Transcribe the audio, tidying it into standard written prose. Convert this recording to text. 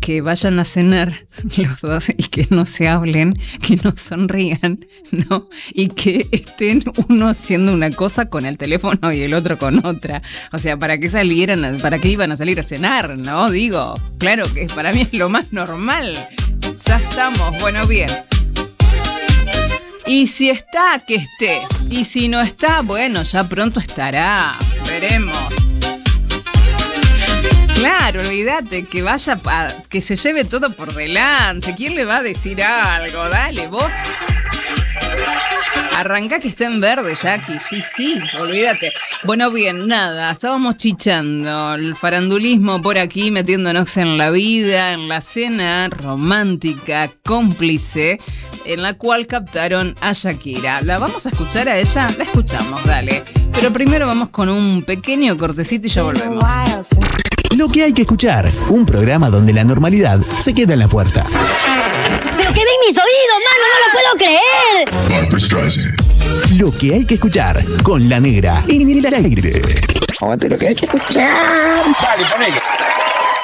que vayan a cenar los dos y que no se hablen, que no sonrían, ¿no? Y que estén uno haciendo una cosa con el teléfono y el otro con otra. O sea, ¿para qué iban a salir a cenar, no? Digo, claro que para mí es lo más normal. Ya estamos, bueno, bien. Y si está, que esté. Y si no está, bueno, ya pronto estará. Veremos. Claro, olvídate, que vaya, que se lleve todo por delante. ¿Quién le va a decir algo? Dale, vos. Arranca que está en verde, Jackie. Sí, olvídate. Bueno, bien, nada, estábamos chichando el farandulismo por aquí, metiéndonos en la vida, en la cena romántica, cómplice, en la cual captaron a Shakira. ¿La vamos a escuchar a ella? La escuchamos, dale. Pero primero vamos con un pequeño cortecito y ya volvemos. Lo que hay que escuchar, un programa donde la normalidad se queda en la puerta. ¡Pero que ven mis oídos, mano! ¡No lo puedo creer! Lo que hay que escuchar, con La Negra. En el aire. Aguante lo que hay que escuchar. Dale, ponele.